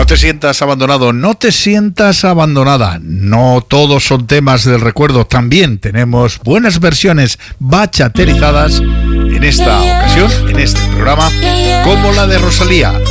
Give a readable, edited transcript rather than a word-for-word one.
No te sientas abandonado, no te sientas abandonada. No todos son temas del recuerdo. También tenemos buenas versiones bachaterizadas en esta ocasión, en este programa, como la de Rosalía.